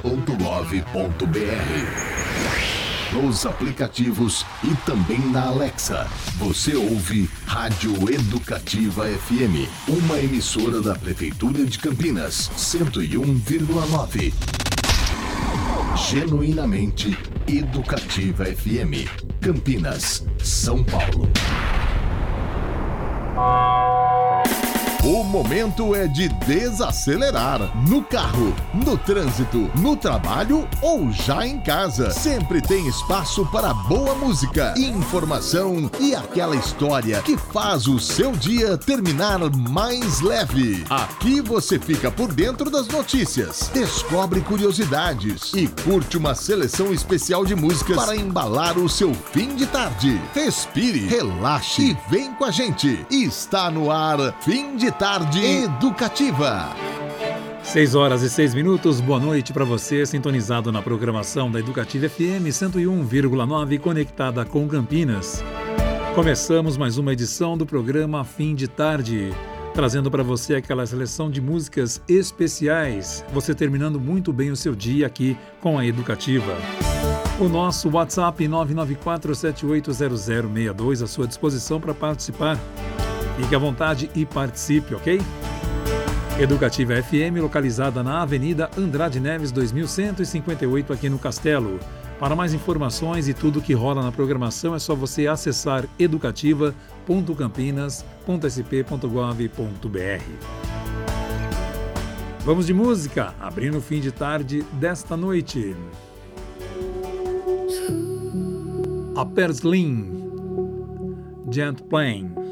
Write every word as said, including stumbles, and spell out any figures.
ponto gov ponto br. Nos aplicativos e também na Alexa. Você ouve Rádio Educativa F M, uma emissora da Prefeitura de Campinas, cento e um vírgula nove. Genuinamente Educativa F M, Campinas, São Paulo. O momento é de desacelerar. No carro, no trânsito, no trabalho ou já em casa. Sempre tem espaço para boa música, informação e aquela história que faz o seu dia terminar mais leve. Aqui você fica por dentro das notícias, descobre curiosidades e curte uma seleção especial de músicas para embalar o seu fim de tarde. Respire, relaxe e vem com a gente. Está no ar Fim de Tarde Educativa. seis horas e seis minutos, boa noite para você, sintonizado na programação da Educativa F M cento e um vírgula nove, conectada com Campinas. Começamos mais uma edição do programa Fim de Tarde, trazendo para você aquela seleção de músicas especiais, você terminando muito bem o seu dia aqui com a Educativa. O nosso WhatsApp nove nove quatro sete oito zero zero seis dois à sua disposição para participar. Fique à vontade e participe, ok? Educativa F M, localizada na Avenida Andrade Neves, dois mil cento e cinquenta e oito, aqui no Castelo. Para mais informações e tudo que rola na programação, é só você acessar educativa ponto campinas ponto s p ponto gov ponto br. Vamos de música, abrindo o fim de tarde desta noite. A Perslim, Gent Plane.